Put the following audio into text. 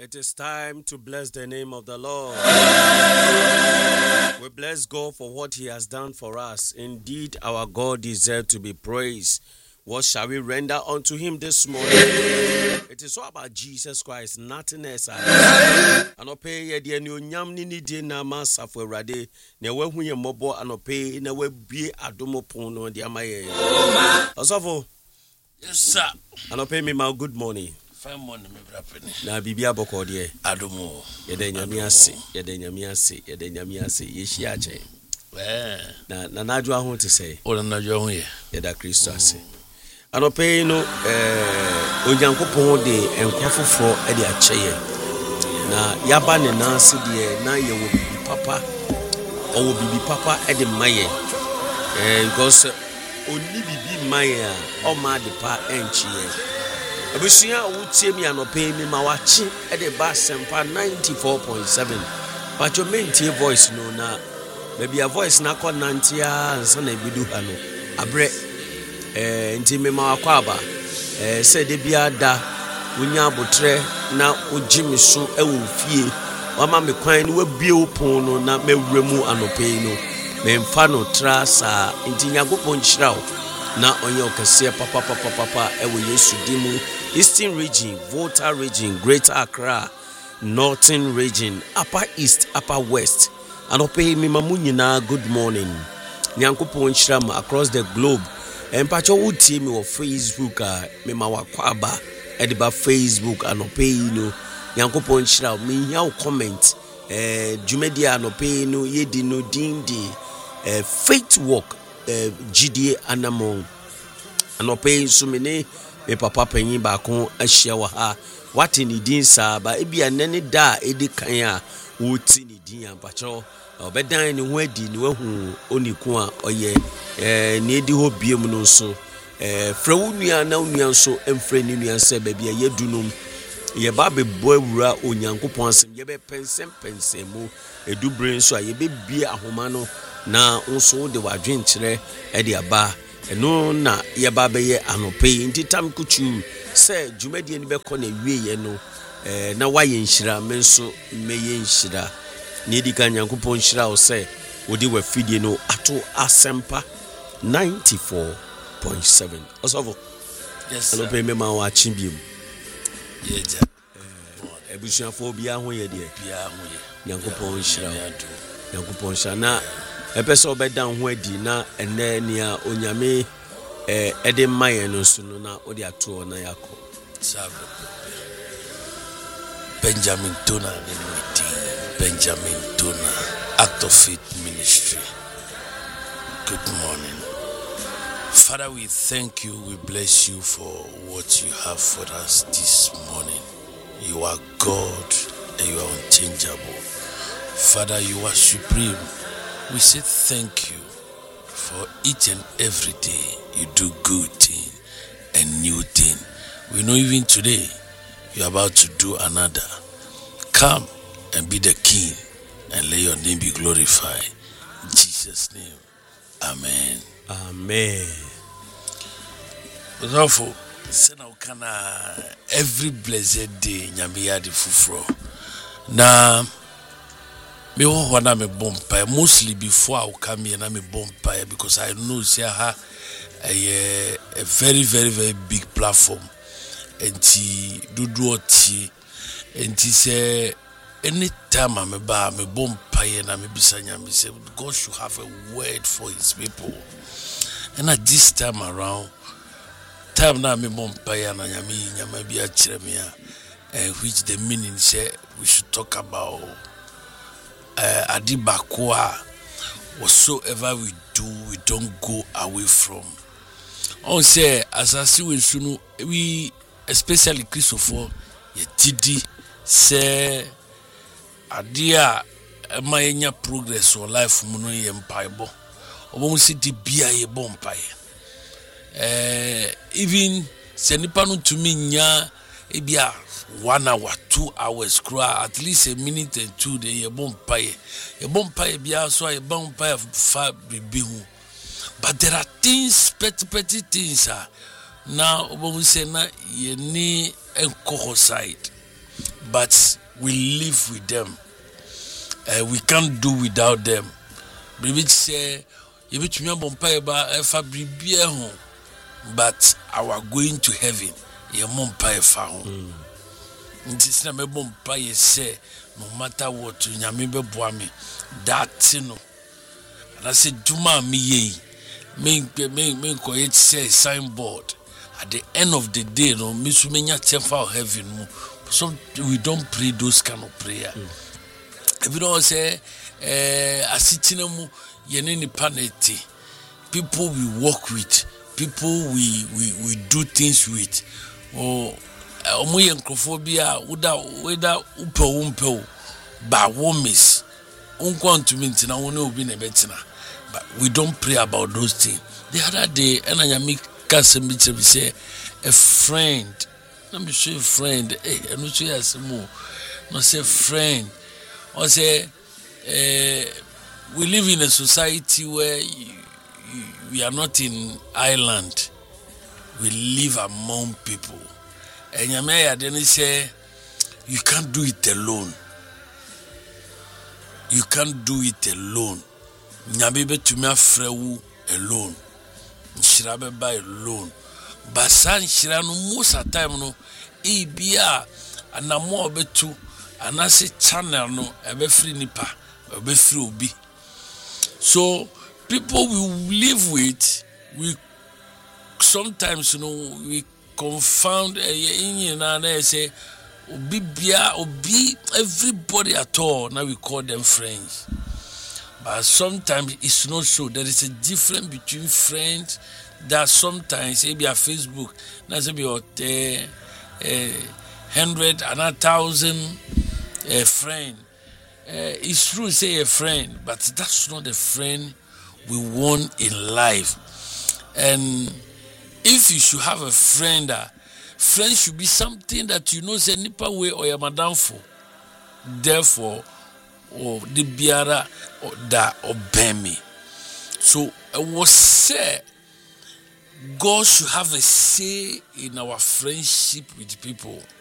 It is time to bless the name of the Lord. We bless God for what He has done for us. Indeed, our God deserves to be praised. What shall we render unto Him this morning? It is all about Jesus Christ, nothing else. Anope ye de nyam ni de na masafo awrade na wahu ye mobo anope na wabie adomopon no de amaye. Osofo. Yes sir. Anope me ma good morning. Fine morning me brapeni. Na bibia boko de Adomo. Ye de nyame ase, ye de nyame ase, ye hia ache. Na nadwo aho te sei. O na nadwo aho ye. Ye da Kristo ase. Anope no onyankopon de enkwafofo e de ache ye. Na yaba ne nanse de na ye wo bibi papa e de maye. Because oni bibi maye a o ma de pa enchi ye. Abusia wutie mi anope mi ma wachi e de ba sempa 94.7. But your main voice no na maybe a voice na ko nantia ansa na bidu ha no. Abre nti me ma akwaba se de bia da wonya abotre na ogimi so ewo fie wama me kwan no wabie opon no na mewremu anope no me mfa no trasa nti nyagopon chirawo na onye okese papa ewo Yesu dimu Eastern region, Volta region, Greater Accra, Northern region, Upper East, Upper West. Anope me mamunyina good morning. Nyankopon chiram across the globe. Empacho utie me wo Facebook me ma wakwaba ediba Facebook anope no Nyankopon chiram me hia comment dwumadi anope no yedi no dindi faith walk GDA anamon anope so me papa panyin ba kon ahia wa ha wate ni din sa ba ebia nene da edi kan a woti ni din ampacho obedan ni ho adi ni wahu oniku a oye ni edi ho biem no so fra wunua na wunua so emfra ni nua se ba bia yedunum ye ba bebo awura onyankopon asem ye be pensem mu edubre so a ye be bia ahoma no na nso de wadwen kire e de aba eno na ye ba be ye anope nti tam kuchu se dwumadi ni be ko na wie ye no na waye nhira menso meye nhira ni edika nyankopon nhira o se wodi wa fidie no ato asempa 94.7 osofo. Yes sir. Anope me ma wa chimbiem Yeja. Ebusuafo bia ho ye de Bia ho ye. Nyankopon nhira Nyankopon nhira na epese obedan ho adi na ene nia onyame ede maye no so no na odi ato na yakọ Sabe. Benjamin Tona Benjamin Tona, Act of Faith Ministry. Good morning. Father, we thank you, we bless you for what you have for us this morning. You are God and you are unchangeable. Father, you are supreme. We say thank you for each and every day you do good thing and new thing. We know even today you're about to do another. Come and be the King and let your name be glorified. In Jesus' name, amen. Amen. Therefore, every blessed day, nyamiya di fufro. Na me wana me bompa mostly before I come here na me bompa because I know say a very big platform. Enti dudu oti enti say anytime I'm ba me bompa na me bisa nyame say God should have a word for his people. And at this time around time na me bompa na nyame bi a kire me which the meaning say we should talk about Adibakwa, whatsoever we do, we don't go away from. On say, as I see with Sunu, we especially Christopher, ye didi say, Adia, my progress or life, Muno empire, or see the beer ye bompire. Even Senipano to me, nya, ebia 1 hour, 2 hours, at least a minute and 2 days, a bompire, bia so a bompire far be. But there are things, petty things. Now, when we say na ye ni encoho side, but we live with them. We can't do without them. Baby say, you bet me bompa eba efa bribia ho, but our going to heaven, ye mompa efa ho. Nti na me bompa ye say, no matter what, nyame be boa me. That no. And I said, Duma mi ye. Me ko it say signboard. At the end of the day, no, me so menya temple heaven. So we don't pray those kind of prayer. If you don't say, asitinemu yeneni paneti. People we work with, people we do things with. Oh, omo yenkrofobia whether upe ba womis. Unko to me na woni obi na betina. But we don't pray about those things. The other day, Enanyami Kasemi say a friend. Let me say a friend. Hey, I know say as more. No say friend. Or say we live in a society where we are not in island. We live among people. And Yamaya then say you can't do it alone. You can't do it alone. Nyabebe to me afrewu alone. Nshirabe ba alone. Basa nshira no most of time no bia anamo obetu anase channel no ebe free nipa ebe free obi. So people we live with, we sometimes we confound and say obi everybody at all. Now we call them friends. But sometimes it's not so. There is a difference between friends that sometimes maybe a Facebook, that's about 100 and 1,000 friend. It's true, say a friend, but that's not the friend we want in life. And if you should have a friend, friend should be something that say nipa way or your madam for. Therefore, or the biara or that obey me. So I was say God should have a say in our friendship with people.